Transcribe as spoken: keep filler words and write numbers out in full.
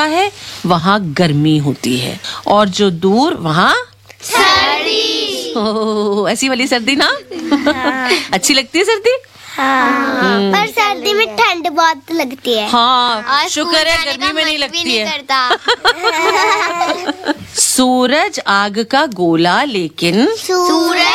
है वहाँ गर्मी होती है, और जो दूर वहाँ सर्दी। ओह, ऐसी वाली सर्दी ना। हाँ। अच्छी लगती है सर्दी। हाँ, पर सर्दी में ठंड बहुत लगती है। हाँ, शुक्र है गर्मी में नहीं लगती है। सूरज आग का गोला लेकिन सूरज